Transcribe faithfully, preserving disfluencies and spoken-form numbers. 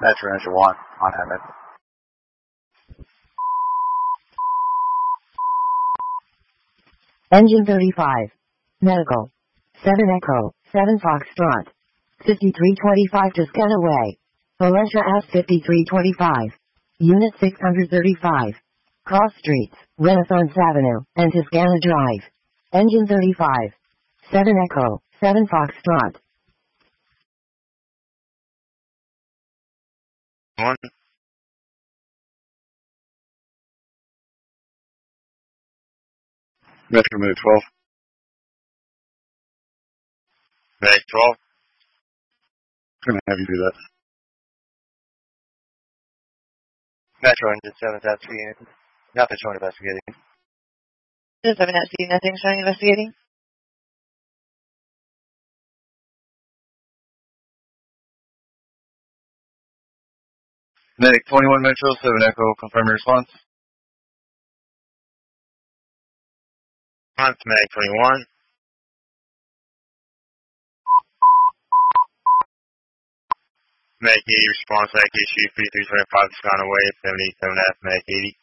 Metro Engine one on Emmett. Engine thirty-five. Medical. seven Echo, seven Foxtrot. fifty-three twenty-five Toscana Valencia S fifty-three twenty-five. Unit six thirty-five. Cross Streets, Renaissance Avenue, and Toscana Drive. Engine thirty-five. seven Echo, seven Foxtrot. One. Metro Move twelve. Meg twelve. Gonna have you do that. Metro Engine seven, that's three units. Nothing showing investigating. Engine seven at C, nothing showing investigating. Medic twenty-one Metro, seven Echo, confirm your response. Response, Medic twenty-one. Medic eighty, response, Medic issue fifty-three twenty-five, Toscana Way, seventy-seven F, Medic eighty.